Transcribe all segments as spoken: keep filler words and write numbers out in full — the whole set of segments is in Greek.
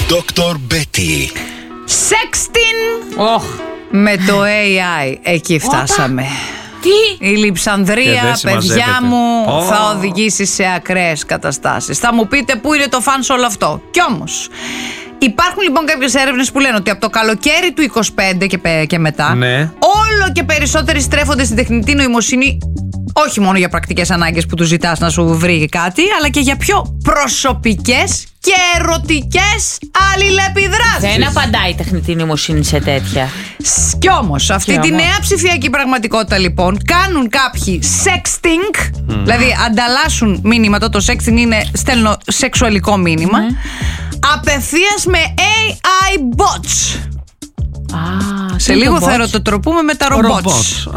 Δόκτωρ Μπέτι. Sexting oh. με το έι άι. Εκεί φτάσαμε. Τι? Η λειψανδρία, παιδιά μου, oh. θα οδηγήσει σε ακραίες καταστάσεις. Θα μου πείτε πού είναι το φαν σε όλο αυτό. Κι όμως υπάρχουν λοιπόν κάποιες έρευνες που λένε ότι από το καλοκαίρι του είκοσι πέντε και, και μετά, ναι, όλο και περισσότεροι στρέφονται στην τεχνητή νοημοσύνη. Όχι μόνο για πρακτικές ανάγκες που του ζητάς να σου βρει κάτι, αλλά και για πιο προσωπικές και ερωτικές αλληλεπιδράσεις. Δεν απαντάει η τεχνητή νοημοσύνη σε τέτοια. Κι όμως αυτή Κι τη όμως. νέα ψηφιακή πραγματικότητα λοιπόν κάνουν κάποιοι sexting, mm. δηλαδή ανταλλάσσουν μήνυματα. Το sexting είναι στέλνω σεξουαλικό μήνυμα, mm. απευθείας με έι άι bots. Ah, σε λίγο θα ερωτοτροπούμε με τα ρομπότ.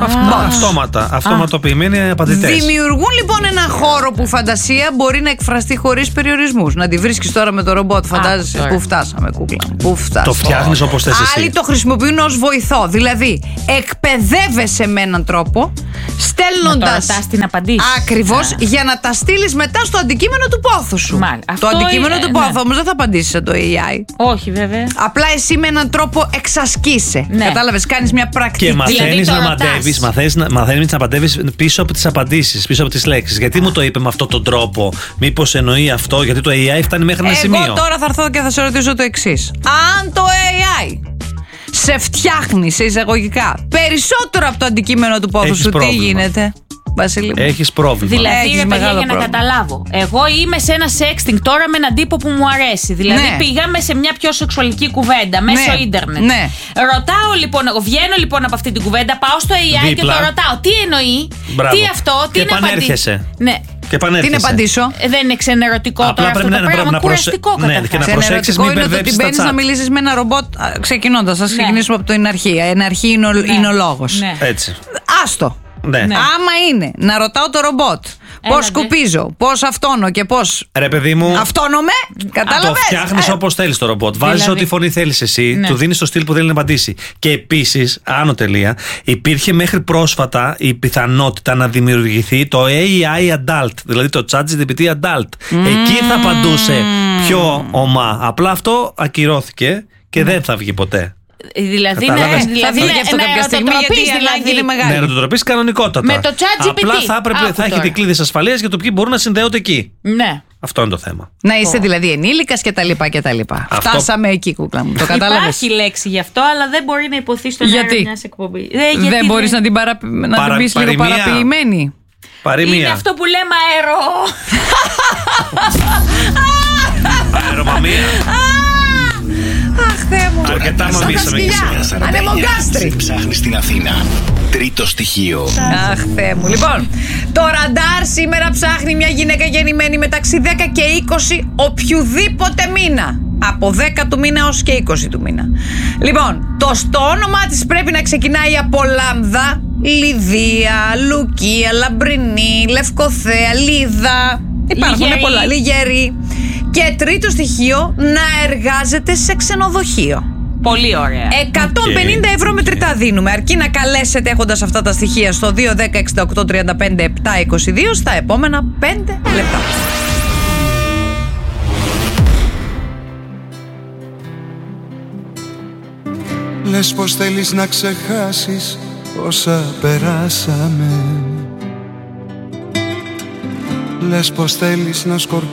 Αυτόματα, αυτοματοποιημένοι απαντητές. Δημιουργούν λοιπόν ένα χώρο που φαντασία μπορεί να εκφραστεί χωρίς περιορισμούς. Να τη βρίσκεις τώρα με το ρομπότ, φαντάζεσαι. Πού φτάσαμε, κούκλα. Πού φτάσαμε. Το φτιάχνεις όπως θες εσύ. Άλλοι το χρησιμοποιούν ως βοηθό. Δηλαδή, εκπαιδεύεσαι με έναν τρόπο, στέλνοντας. Να την απαντήσεις. Ακριβώς, για να τα στείλεις μετά στο αντικείμενο του πόθου σου. Μάλ, το αντικείμενο είναι, του πόθου ναι. όμως δεν θα απαντήσεις σε το έι άι. Όχι, βέβαια. Απλά εσύ με έναν τρόπο εξασκείσαι. Ναι. Κατάλαβες, κάνεις μια πρακτική. Και μαθαίνεις δηλαδή, να μαντεύεις, μαθαίνεις, μαθαίνεις να απαντεύεις πίσω από τις απαντήσεις, πίσω από τις λέξεις. Γιατί μου το είπε με αυτόν τον τρόπο, μήπως εννοεί αυτό, γιατί το έι άι φτάνει μέχρι ένα σημείο. Εγώ τώρα θα έρθω και θα σε ρωτήσω το εξής. Αν το έι άι σε φτιάχνει σε εισαγωγικά περισσότερο από το αντικείμενο του πόθου Έχεις σου, πρόβλημα. τι γίνεται, Βασίλη? Έχεις πρόβλημα. Δηλαδή, Έχεις ρε παιδιά, μεγάλο για να πρόβλημα. καταλάβω. Εγώ είμαι σε ένα sexting τώρα με έναν τύπο που μου αρέσει. Δηλαδή, Ναι. πήγαμε σε μια πιο σεξουαλική κουβέντα μέσω Ναι. ίντερνετ. Ναι. Ρωτάω λοιπόν, εγώ βγαίνω λοιπόν από αυτή την κουβέντα, πάω στο έι άι Δίπλα. και το ρωτάω. Τι εννοεί, Μπράβο. τι αυτό, τι Και είναι επανέρχεσαι. απαντή- Ναι. Και Τι επανέρχεσαι. να απαντήσω? Ε, Δεν είναι ξενερωτικό Απλά τώρα πρέπει αυτό να- το πράγμα. να προσε- Κουραστικό ναι, καταρχάς. και να προσέξεις Ξενερωτικό μην είναι το ότι μπερδέψεις τα μπαίνεις chat. να μιλήσεις με ένα ρομπότ. Ξεκινώντας, ας ξεκινήσουμε από την αρχή. Εν αρχή είναι ο, είναι ο λόγος. Ναι. Έτσι. Άστο. Ναι. Ναι. Άμα είναι να ρωτάω το ρομπότ πώς Έλατε. σκουπίζω, πώς αυτόνω και πώς. Ρε παιδί μου, Αυτόνομε, το κατάλαβες. φτιάχνεις Ε, όπως θέλεις το ρομπότ. Βάζεις Δηλαδή. ό,τι φωνή θέλεις εσύ, Ναι. του δίνεις το στυλ που θέλει να απαντήσει. Και επίσης, άνω τελεία, υπήρχε μέχρι πρόσφατα η πιθανότητα να δημιουργηθεί το έι άι Adult, δηλαδή το ChatGPT Adult. Εκεί θα απαντούσε πιο ομά. Απλά αυτό ακυρώθηκε και δεν θα βγει ποτέ. Δηλαδή, Κατάλαβες. ναι, Θα δηλαδή βγει και αυτό να κάποια στιγμή, ερωτοτροπείς, γιατί η ανάγκη δηλαδή. είναι μεγάλη. Ναι, ερωτοτροπής κανονικότατα. Με το ChatGPT. Απλά θα, έπρεπε, Άκου θα έχετε τώρα. κλείδες ασφαλείας για το ποιοι μπορούν να συνδέονται εκεί. Ναι. Αυτό είναι το θέμα. Να είσαι δηλαδή ενήλικας και τα λοιπά και τα λοιπά. Αυτό- Φτάσαμε εκεί, κούκλα μου. Το κατάλαβες? Υπάρχει λέξη γι' αυτό, αλλά δεν μπορεί να υποθεί στον Γιατί? αέρα μιας εκπομπής. Ε, γιατί Δεν μπορείς να την, παρα... να Παρα- την πεις λίγο παροιμία. παραποιημένη. Παροιμία. Είναι αυτό που λέμε αέρο. Αερομαμία. Αχ, Θεέ μου. Αρκετά Σαν τα μαμίσαμε και σκυλιά. σήμερα. Ανεμογκάστρι. Ψάχνει στην Αθήνα. Τρίτο στοιχείο. Αχ, Θεέ μου. Λοιπόν, το ραντάρ σήμερα ψάχνει μια γυναίκα γεννημένη μεταξύ δέκα και είκοσι οποιουδήποτε μήνα. Από δέκα του μήνα έως και είκοσι του μήνα. Λοιπόν, το στο όνομά της πρέπει να ξεκινάει από Λάμδα, Λιδία, Λουκία, Λαμπρινή, Λευκοθέα, Λίδα. Υπάρχουν Λιγερή. πολλά. Λιγερή. Και τρίτο στοιχείο, να εργάζεται σε ξενοδοχείο. Πολύ ωραία. εκατόν πενήντα ευρώ μετρητά δίνουμε. Αρκεί να καλέσετε έχοντας αυτά τα στοιχεία στο δύο ένα μηδέν έξι οκτώ τρία πέντε επτά είκοσι δύο στα επόμενα πέντε λεπτά. Λες πως θέλεις να ξεχάσεις όσα περάσαμε. Λες πως θέλεις να σκορπίσεις